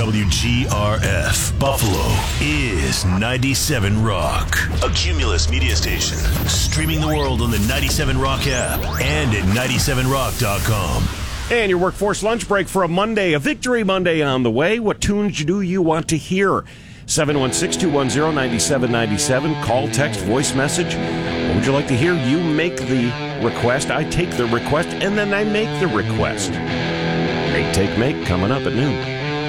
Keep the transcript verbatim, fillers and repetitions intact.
W G R F Buffalo is ninety-seven Rock, a Cumulus media station, streaming the world on the ninety-seven Rock app and at ninety-seven rock dot com. And your workforce lunch break for a Monday, a Victory Monday on the way. What tunes do you want to hear? seven one six, two one zero, nine seven nine seven. Call, text, voice message. What would you like to hear? You make the request. I take the request, and then I make the request. Make, take, make, coming up at noon.